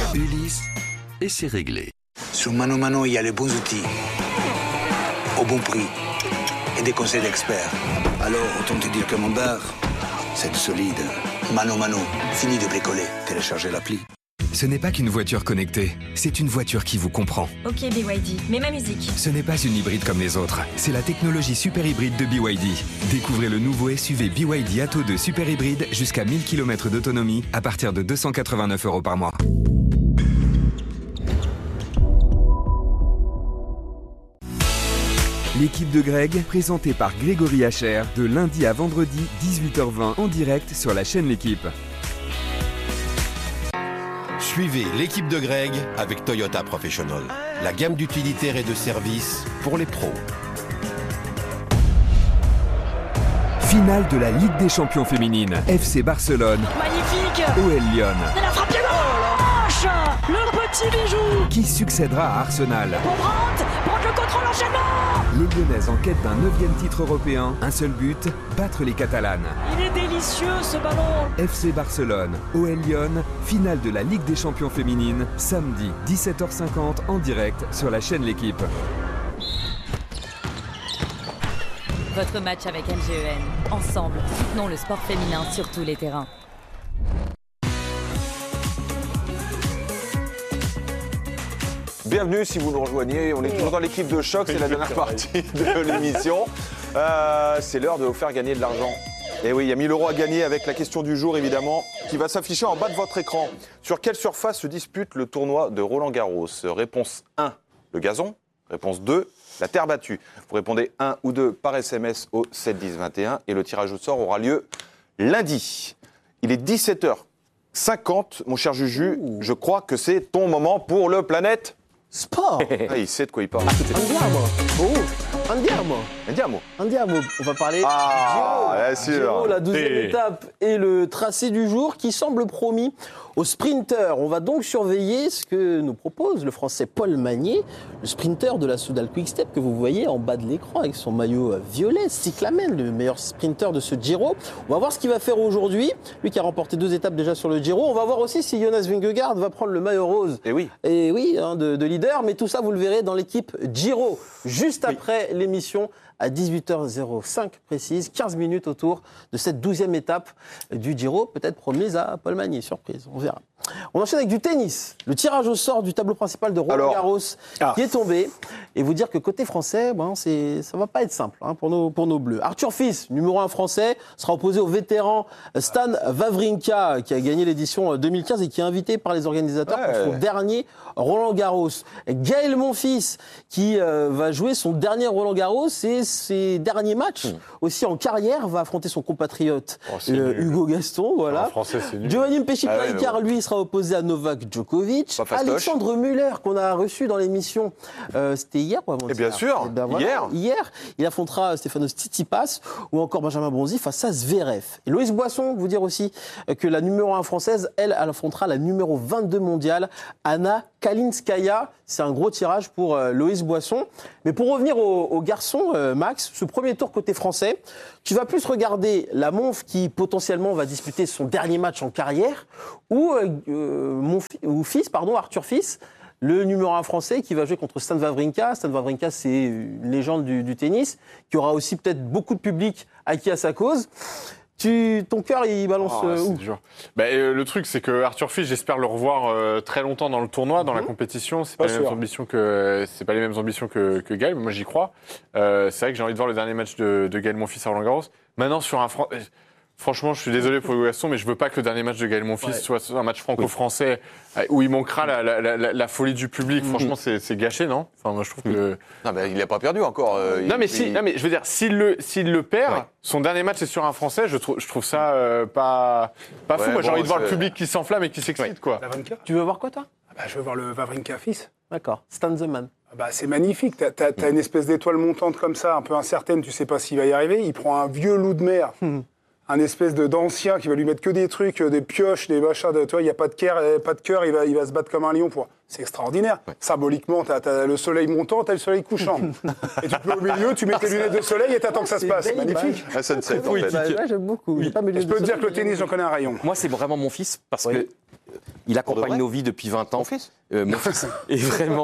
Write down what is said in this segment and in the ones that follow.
Ulysse et c'est réglé. Sur Mano Mano, il y a les bons outils, au bon prix et des conseils d'experts. Alors, autant te dire que mon bar, c'est solide. Mano Mano, fini de bricoler. Téléchargez l'appli. Ce n'est pas qu'une voiture connectée, c'est une voiture qui vous comprend. Ok BYD, mets ma musique. Ce n'est pas une hybride comme les autres, c'est la technologie super hybride de BYD. Découvrez le nouveau SUV BYD Atto 2 super hybride jusqu'à 1000 km d'autonomie à partir de 289 € par mois. L'équipe de Greg, présentée par Grégory Hacher, de lundi à vendredi, 18h20 en direct sur la chaîne L'équipe. Suivez l'équipe de Greg avec Toyota Professional. La gamme d'utilitaires et de services pour les pros. Finale de la Ligue des Champions féminines. FC Barcelone. Magnifique. OL Lyon. Elle a frappé le petit bijou. Qui succédera à Arsenal? Pour Brandt le contrôle enchaînement. Les Lyonnaises en quête d'un 9e titre européen. Un seul but, battre les Catalanes. Il est délicieux ce ballon. FC Barcelone, OL Lyon, finale de la Ligue des Champions féminines, samedi 17h50 en direct sur la chaîne L'équipe. Votre match avec LGEN. Ensemble, soutenons le sport féminin sur tous les terrains. Bienvenue si vous nous rejoignez, on est toujours dans l'équipe de choc, c'est la dernière partie de l'émission. C'est l'heure de vous faire gagner de l'argent. Et oui, il y a 1000 € à gagner avec la question du jour évidemment, qui va s'afficher en bas de votre écran. Sur quelle surface se dispute le tournoi de Roland-Garros? Réponse 1, le gazon. Réponse 2, la terre battue. Vous répondez 1 ou 2 par SMS au 7 10 21 et le tirage au sort aura lieu lundi. Il est 17h50, mon cher Juju, je crois que c'est ton moment pour le Planète Sport. Il sait de quoi il parle. Andiamo. On va parler bien sûr. Giro, la 12e étape et le tracé du jour qui semble promis aux sprinteurs. On va donc surveiller ce que nous propose le Français Paul Magnier, le sprinter de la Soudal Quick-Step que vous voyez en bas de l'écran avec son maillot violet, Cyclamen, le meilleur sprinter de ce Giro. On va voir ce qu'il va faire aujourd'hui. Lui qui a remporté 2 étapes déjà sur le Giro. On va voir aussi si Jonas Vingegaard va prendre le maillot rose. Et oui, de leader. Mais tout ça, vous le verrez dans l'équipe Giro, juste après l'émission. À 18h05 précise, 15 minutes autour de cette 12e étape du Giro, peut-être promise à Paul Magnier, surprise, on verra. On enchaîne avec du tennis, le tirage au sort du tableau principal de Roland-Garros qui est tombé. Et vous dire que côté français, ça va pas être simple pour nos bleus. Arthur Fils, numéro 1 français, sera opposé au vétéran Stan Wawrinka qui a gagné l'édition 2015 et qui est invité par les organisateurs pour son dernier Roland-Garros. Gaël Monfils qui va jouer son dernier Roland-Garros et ses derniers matchs aussi en carrière, va affronter son compatriote Hugo Gaston. Voilà. Français, c'est nul. Giovanni Pesci-Paicard, lui, sera opposé à Novak Djokovic. Alexandre Muller, qu'on a reçu dans l'émission, c'était hier ou avant-hier? Bien sûr, hier. Il affrontera Stefanos Tsitsipas ou encore Benjamin Bronzi face à Zverev. Et Loïs Boisson, vous dire aussi que la numéro 1 française, elle affrontera la numéro 22 mondiale, Anna Kalinskaya. C'est un gros tirage pour Loïs Boisson. Mais pour revenir aux garçons, Max, ce premier tour côté français, tu vas plus regarder la Monf qui potentiellement va disputer son dernier match en carrière ou Arthur Fils, le numéro 1 français qui va jouer contre Stan Wawrinka. Stan Wawrinka, c'est une légende du tennis qui aura aussi peut-être beaucoup de public acquis à sa cause. Ton cœur, il balance où? Dur. Le truc, c'est que Arthur Fils, j'espère le revoir très longtemps dans le tournoi, dans la compétition. C'est pas les mêmes ambitions que Gaël, mais moi j'y crois. C'est vrai que j'ai envie de voir le dernier match de Gaël Monfils à Roland-Garros. Maintenant, sur un franchement, je suis désolé pour Hugo Gaston, mais je veux pas que le dernier match de Gaël Monfils soit un match franco-français où il manquera la folie du public. Franchement, c'est gâché, non? Enfin, moi, je trouve que. Non, il a pas perdu encore. Mais je veux dire, s'il le perd, son dernier match est sur un Français. Je trouve ça pas fou. Moi, j'ai envie de voir le public qui s'enflamme et qui s'excite, quoi. Tu veux voir quoi, toi? Je veux voir le Wawrinka Fils. D'accord. Stan the Man. C'est magnifique. T'as une espèce d'étoile montante comme ça, un peu incertaine. Tu sais pas s'il va y arriver. Il prend un vieux loup de mer. Un espèce d'ancien qui va lui mettre que des trucs, des pioches, des machins, tu vois, il n'y a pas de cœur, il va se battre comme un lion. C'est extraordinaire. Symboliquement, t'as le soleil montant, t'as le soleil couchant. Et tu peux au milieu, tu mets tes lunettes de soleil et t'attends que ça se passe. Magnifique. Sunset, en fait. J'aime beaucoup. Je peux te dire que le tennis, j'en connais un rayon. Moi, c'est vraiment mon fils, parce que il accompagne nos vies depuis 20 ans. Mon fils Mon fils. Et vraiment,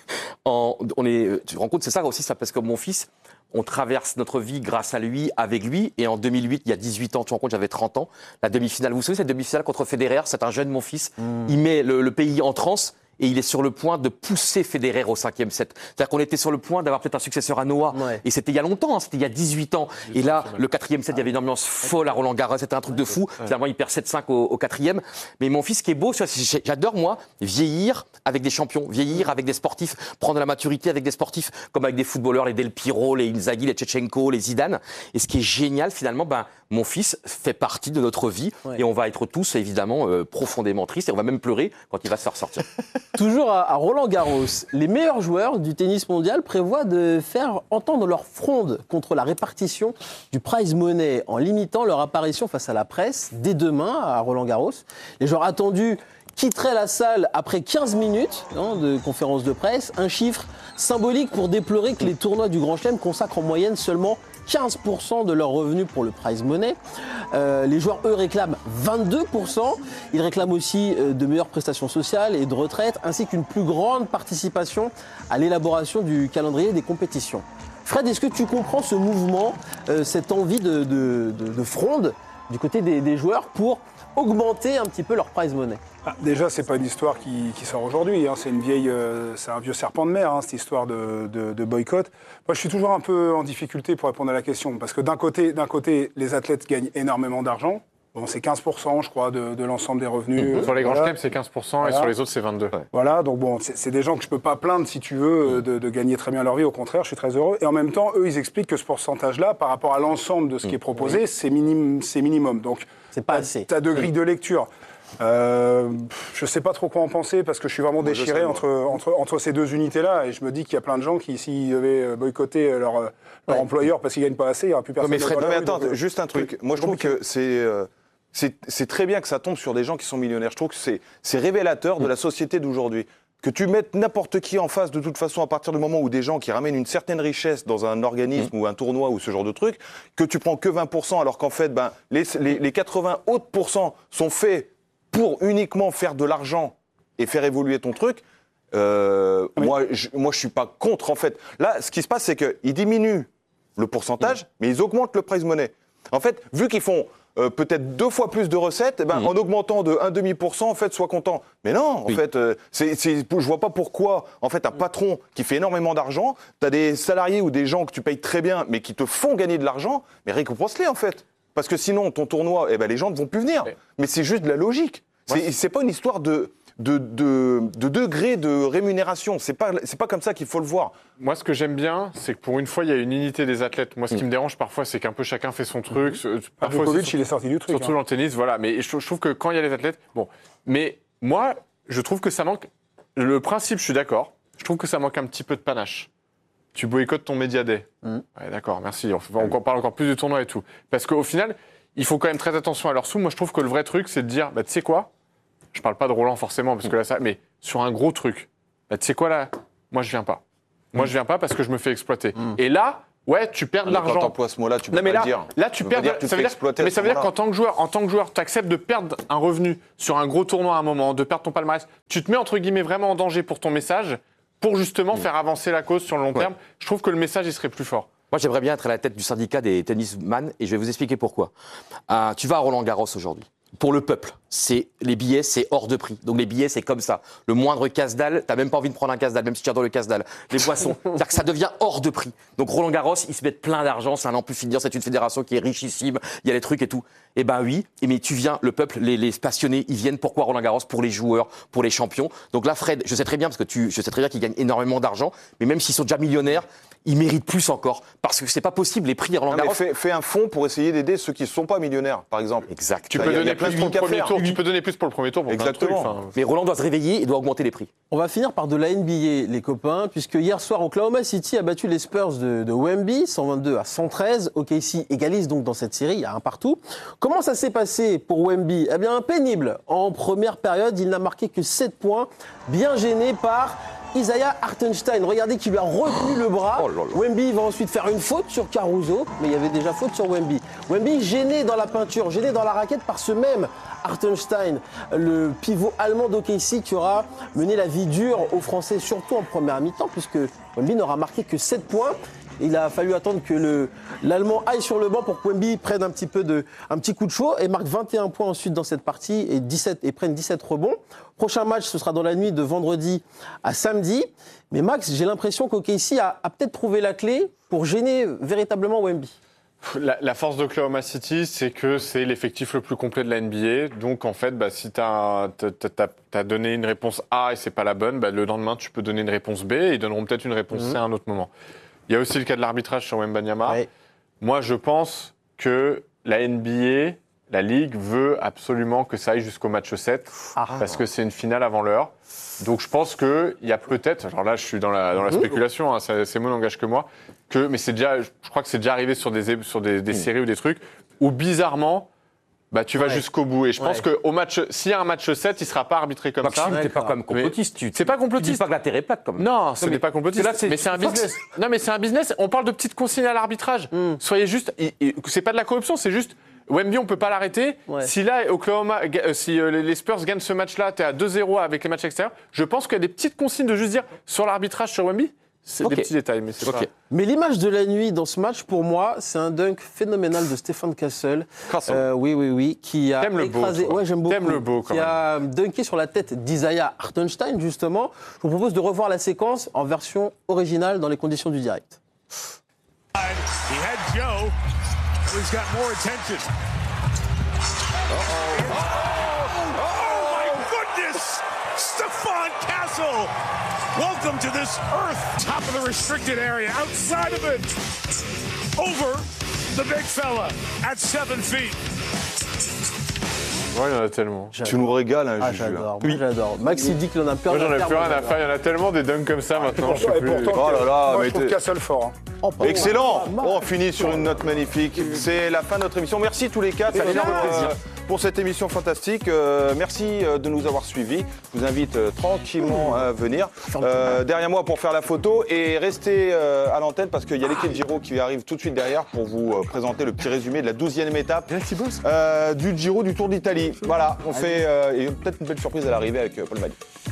tu te rends compte, c'est ça aussi, ça, parce que mon fils, on traverse notre vie grâce à lui, avec lui. Et en 2008, il y a 18 ans, tu te rends compte, j'avais 30 ans, la demi-finale. Vous savez, cette demi-finale contre Federer, c'est un jeune, mon fils. Il met le pays en transe. Et il est sur le point de pousser Federer au 5e set. C'est-à-dire qu'on était sur le point d'avoir peut-être un successeur à Noah. Ouais. Et c'était il y a longtemps, c'était il y a 18 ans. Et là, le 4e set, il y avait une ambiance folle à Roland-Garros. C'était un truc de fou. Finalement, il perd 7-5 au 4e. Mais mon fils, ce qui est beau, j'adore, moi, vieillir avec des champions, vieillir avec des sportifs, prendre la maturité avec des sportifs, comme avec des footballeurs, les Del Piero, les Inzaghi, les Tchetchenko, les Zidane. Et ce qui est génial, finalement, mon fils fait partie de notre vie. Ouais. Et on va être tous, évidemment, profondément tristes. Et on va même pleurer quand il va se faire sortir. Toujours à Roland-Garros, les meilleurs joueurs du tennis mondial prévoient de faire entendre leur fronde contre la répartition du prize money en limitant leur apparition face à la presse dès demain à Roland-Garros. Les joueurs attendus quitteraient la salle après 15 minutes de conférence de presse, un chiffre symbolique pour déplorer que les tournois du Grand Chelem consacrent en moyenne seulement 15% de leurs revenus pour le prize money. Les joueurs, eux, réclament 22%. Ils réclament aussi de meilleures prestations sociales et de retraite, ainsi qu'une plus grande participation à l'élaboration du calendrier des compétitions. Fred, est-ce que tu comprends ce mouvement, cette envie de fronde du côté des joueurs pour augmenter un petit peu leur prize money? Déjà, c'est pas une histoire qui sort aujourd'hui. C'est c'est un vieux serpent de mer, cette histoire de boycott. Moi, je suis toujours un peu en difficulté pour répondre à la question, parce que d'un côté, les athlètes gagnent énormément d'argent. Bon, c'est 15%, je crois, de l'ensemble des revenus. Sur les grands chelems, c'est 15%, et sur les autres, c'est 22%. Ouais. Voilà, donc bon, c'est des gens que je peux pas plaindre, si tu veux, de gagner très bien leur vie. Au contraire, je suis très heureux. Et en même temps, eux, ils expliquent que ce pourcentage-là, par rapport à l'ensemble de ce qui est proposé, c'est minimum. Donc, c'est pas assez. Tu as deux grilles de lecture. Je sais pas trop quoi en penser, parce que je suis vraiment déchiré entre ces deux unités-là, et je me dis qu'il y a plein de gens qui, s'ils devaient boycotter leur employeur parce qu'ils gagnent pas assez, il n'y aura plus personne. Mais attends, juste un truc. Moi, je trouve que c'est très bien que ça tombe sur des gens qui sont millionnaires. Je trouve que c'est révélateur de la société d'aujourd'hui. Que tu mettes n'importe qui en face, de toute façon, à partir du moment où des gens qui ramènent une certaine richesse dans un organisme ou un tournoi ou ce genre de truc, que tu prends que 20%, alors qu'en fait, les 80 autres % sont faits pour uniquement faire de l'argent et faire évoluer ton truc. Moi, je suis pas contre, en fait. Là, ce qui se passe, c'est qu'ils diminuent le pourcentage, mais ils augmentent le prize money. En fait, vu qu'ils font peut-être 2 fois plus de recettes, en augmentant de 1,5%, en fait, sois content. Mais non, en fait, je vois pas pourquoi, en fait, un patron qui fait énormément d'argent, tu as des salariés ou des gens que tu payes très bien, mais qui te font gagner de l'argent, mais récompense-les, en fait. Parce que sinon, ton tournoi, les gens ne vont plus venir. Mais c'est juste de la logique. C'est pas une histoire de degré de rémunération. C'est pas comme ça qu'il faut le voir. Moi, ce que j'aime bien, c'est que pour une fois, il y a une unité des athlètes. Moi, ce qui me dérange parfois, c'est qu'un peu chacun fait son truc. Parfois, Djokovic, il est sorti du truc. Surtout dans le tennis, voilà. Mais je trouve que quand il y a les athlètes... Bon. Mais moi, je trouve que ça manque... Le principe, je suis d'accord. Je trouve que ça manque un petit peu de panache. Tu boycottes ton Media Day. Ouais, d'accord, merci. On parle encore plus du tournoi et tout. Parce qu'au final, il faut quand même très attention à leurs sous. Moi, je trouve que le vrai truc, c'est de dire, tu sais quoi ? Je parle pas de Roland forcément, parce que là, mais sur un gros truc, tu sais quoi là ? Moi, je viens pas. Moi, je viens pas parce que je me fais exploiter. Et là, ouais, tu perds de l'argent. Quand t'emploies ce mot-là, tu peux pas le dire. Là, tu perds. Ça veut dire qu'en tant que joueur, tu acceptes de perdre un revenu sur un gros tournoi à un moment, de perdre ton palmarès. Tu te mets entre guillemets vraiment en danger pour ton message, pour justement faire avancer la cause sur le long terme. Je trouve que le message, il serait plus fort. Moi, j'aimerais bien être à la tête du syndicat des tennisman, et je vais vous expliquer pourquoi. Tu vas à Roland-Garros aujourd'hui. Pour le peuple, les billets, c'est hors de prix. Donc les billets, c'est comme ça. Le moindre casse-dalle, t'as même pas envie de prendre un casse-dalle, même si tu adores le casse-dalle. Les boissons, c'est-à-dire que ça devient hors de prix. Donc Roland-Garros, ils se mettent plein d'argent, c'est un an plus finir, c'est une fédération qui est richissime, il y a les trucs et tout. Eh ben oui, mais tu viens, le peuple, les passionnés, ils viennent pourquoi Roland-Garros ? Pour les joueurs, pour les champions. Donc là, Fred, je sais très bien, parce que je sais très bien qu'ils gagnent énormément d'argent, mais même s'ils sont déjà millionnaires, ils méritent plus encore. Parce que c'est pas possible, les prix à Roland-Garros. Fais un fonds pour essayer d'aider ceux qui ne sont pas millionnaires, par exemple. Exact. Tu peux donner plus pour le premier tour. Tu peux donner plus pour le premier tour. Exactement. Mais Roland doit se réveiller et doit augmenter les prix. On va finir par de la NBA, les copains, puisque hier soir, Oklahoma City a battu les Spurs de Wemby, 122-113. OKC égalise donc dans cette série, il y a un partout. Comment ça s'est passé pour Wemby ? Eh bien, pénible. En première période, il n'a marqué que 7 points, bien gêné par Isaiah Hartenstein. Regardez qui lui a retenu le bras. Wemby va ensuite faire une faute sur Caruso, mais il y avait déjà faute sur Wemby. Wemby gêné dans la peinture, gêné dans la raquette par ce même Hartenstein, le pivot allemand d'OKC qui aura mené la vie dure aux Français, surtout en première mi-temps, puisque Wemby n'aura marqué que 7 points. Il a fallu attendre que l'Allemand aille sur le banc pour que Wemby prenne un petit coup de chaud et marque 21 points ensuite dans cette partie et prenne 17 rebonds. Prochain match, ce sera dans la nuit de vendredi à samedi. Mais Max, j'ai l'impression qu'OKC a peut-être trouvé la clé pour gêner véritablement Wemby. La force d'Oklahoma City, c'est que c'est l'effectif le plus complet de la NBA. Donc, en fait, si tu as donné une réponse A et c'est pas la bonne, le lendemain, tu peux donner une réponse B et ils donneront peut-être une réponse C à un autre moment. Il y a aussi le cas de l'arbitrage sur Wembanyama. Ouais. Moi, je pense que la NBA, la Ligue, veut absolument que ça aille jusqu'au match 7 parce que c'est une finale avant l'heure. Donc, je pense qu'il y a peut-être, alors là, je suis dans la spéculation, c'est mon langage que moi, mais je crois que c'est déjà arrivé sur des séries ou des trucs où, bizarrement, tu vas jusqu'au bout. Et je pense que s'il y a un match 7, il ne sera pas arbitré comme ça. Tu n'es pas comme complotiste. C'est pas complotiste. Tu dis pas que la terre est plate, quand même. Non, ce n'est pas complotiste. Là, mais c'est un business. Non, mais c'est un business. On parle de petites consignes à l'arbitrage. Soyez juste. C'est pas de la corruption, c'est juste. Wemby, on peut pas l'arrêter. Ouais. Si là, Oklahoma, si les Spurs gagnent ce match-là, tu es à 2-0 avec les matchs extérieurs. Je pense qu'il y a des petites consignes de juste dire sur l'arbitrage sur Wemby. C'est des petits détails, mais c'est pas... Mais l'image de la nuit dans ce match, pour moi, c'est un dunk phénoménal de Stephen Castle. Oui, qui a écrasé... Ouais, j'aime beaucoup. T'aimes le beau, quand même. Qui a dunké sur la tête d'Isaiah Hartenstein, justement. Je vous propose de revoir la séquence en version originale dans les conditions du direct. He had Joe, who's got more attention. Oh my goodness! Stephon Castle! Welcome to this earth, top of the restricted area, outside of it, over the big fella at 7 feet. Ouais, il y en a tellement. Tu nous régales, Juju. J'adore, j'adore. Max, il dit qu'il en a peur. Moi, j'en ai plus rien à faire. Il y en a tellement des dunks comme ça maintenant. Oh là là, moi, je trouve Castle fort. Excellent. On finit sur une note magnifique. C'est la fin de notre émission. Merci tous les quatre. Ça fait énorme plaisir pour cette émission fantastique. Merci de nous avoir suivis. Je vous invite tranquillement à venir derrière moi pour faire la photo et rester à l'antenne parce qu'il y a l'équipe Giro qui arrive tout de suite derrière pour vous présenter le petit résumé de la 12e étape du Giro du Tour d'Italie. Voilà, on fait peut-être une belle surprise à l'arrivée avec Paul Mali.